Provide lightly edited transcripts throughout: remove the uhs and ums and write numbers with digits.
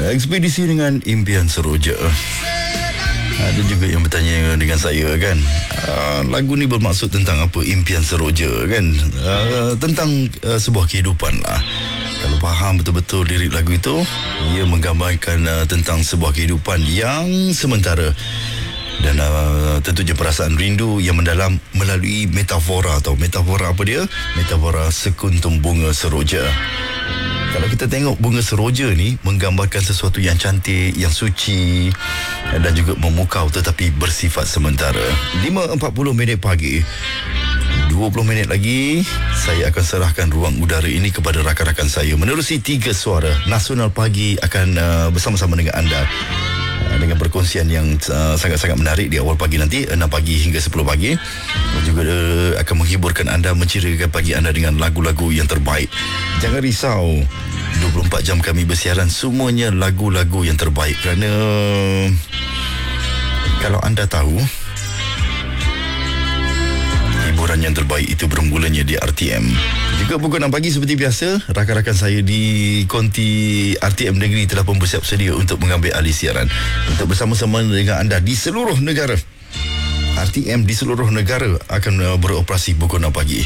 Ekspedisi dengan impian seroja. Ada juga yang bertanya dengan saya kan, lagu ni bermaksud tentang apa? Impian seroja kan, tentang sebuah kehidupan lah. Kalau faham betul-betul lirik lagu itu, ia menggambarkan tentang sebuah kehidupan yang sementara. Dan tentunya perasaan rindu yang mendalam melalui metafora. Atau metafora apa dia? Metafora sekuntum bunga seroja. Kalau kita tengok bunga seroja ni menggambarkan sesuatu yang cantik, yang suci dan juga memukau tetapi bersifat sementara. 5.40 minit pagi, 20 minit lagi saya akan serahkan ruang udara ini kepada rakan-rakan saya menerusi 3 suara nasional pagi akan bersama-sama dengan anda dengan perkongsian yang sangat-sangat menarik di awal pagi nanti 6 pagi hingga 10 pagi, dan juga akan menghiburkan anda, menceriakan pagi anda dengan lagu-lagu yang terbaik. Jangan risau, 24 jam kami bersiaran semuanya lagu-lagu yang terbaik, kerana kalau anda tahu hiburan yang terbaik itu bermulanya di RTM. Juga pukul 6 pagi seperti biasa, rakan-rakan saya di konti RTM Negeri telah pun bersiap sedia untuk mengambil alih siaran untuk bersama-sama dengan anda di seluruh negara. RTM di seluruh negara akan beroperasi pukul 6 pagi.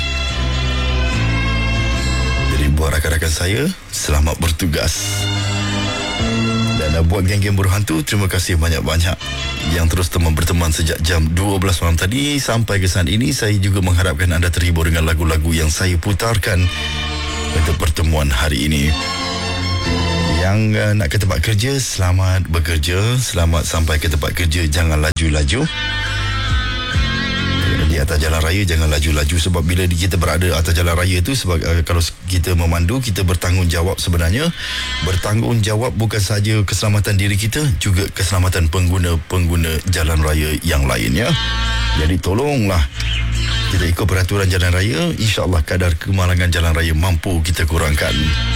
Jadi buat rakan-rakan saya, selamat bertugas. Dan buat geng-geng buruh hantu, terima kasih banyak-banyak yang terus berteman sejak jam 12 malam tadi sampai ke saat ini. Saya juga mengharapkan anda terhibur dengan lagu-lagu yang saya putarkan untuk pertemuan hari ini. Yang nak ke tempat kerja, selamat bekerja, selamat sampai ke tempat kerja. Jangan laju-laju di atas jalan raya, jangan laju-laju, sebab bila kita berada atas jalan raya tu, sebab kalau kita memandu, kita bertanggungjawab. Sebenarnya bertanggungjawab bukan sahaja keselamatan diri kita, juga keselamatan pengguna jalan raya yang lainnya. Jadi tolonglah kita ikut peraturan jalan raya, insya-Allah kadar kemalangan jalan raya mampu kita kurangkan.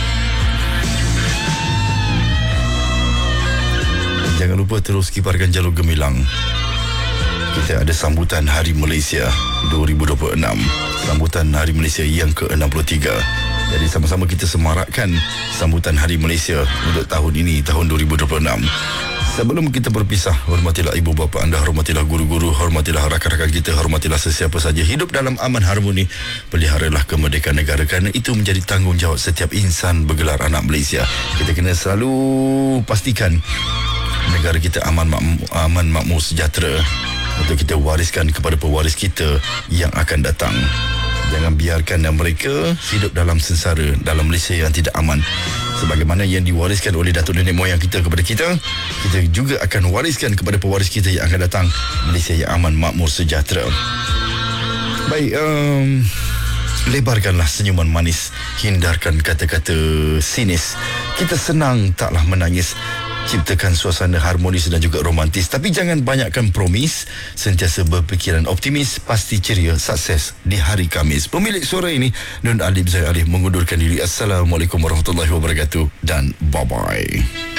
Jangan lupa terus kibarkan jalur gemilang. Kita ada sambutan Hari Malaysia 2026, sambutan Hari Malaysia yang ke-63. Jadi sama-sama kita semarakkan sambutan Hari Malaysia untuk tahun ini, tahun 2026. Sebelum kita berpisah, hormatilah ibu bapa anda, hormatilah guru-guru, hormatilah rakan-rakan kita, hormatilah sesiapa saja. Hidup dalam aman harmoni, peliharalah kemerdekaan negara, kerana itu menjadi tanggungjawab setiap insan bergelar anak Malaysia. Kita kena selalu pastikan negara kita aman makmur, sejahtera, untuk kita wariskan kepada pewaris kita yang akan datang. Jangan biarkan mereka hidup dalam sengsara, dalam Malaysia yang tidak aman. Sebagaimana yang diwariskan oleh datuk nenek moyang kita kepada kita, kita juga akan wariskan kepada pewaris kita yang akan datang Malaysia yang aman, makmur, sejahtera. Baik, lebarkanlah senyuman manis, hindarkan kata-kata sinis. Kita senang taklah menangis. Ciptakan suasana harmonis dan juga romantis, tapi jangan banyakkan promis. Sentiasa berfikiran optimis, pasti ceria, sukses di hari Khamis. Pemilik suara ini Nun Alif Zain Alif mengundurkan diri. Assalamualaikum warahmatullahi wabarakatuh dan bye-bye.